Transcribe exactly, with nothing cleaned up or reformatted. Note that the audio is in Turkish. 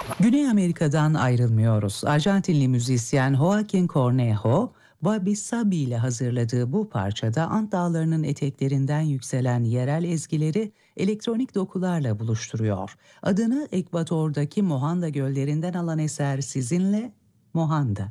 Güney Amerika'dan ayrılmıyoruz. Arjantinli müzisyen Joaquin Cornejo, Wabi Sabi ile hazırladığı bu parçada Ant Dağları'nın eteklerinden yükselen yerel ezgileri elektronik dokularla buluşturuyor. Adını Ekvador'daki Mohanda göllerinden alan eser sizinle Mohanda.